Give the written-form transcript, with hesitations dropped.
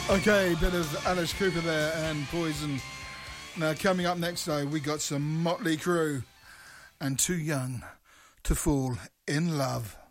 Okay, bit of Alice Cooper there and Poison. Now coming up next though, we got some Motley Crue and Too Young to Fall in Love.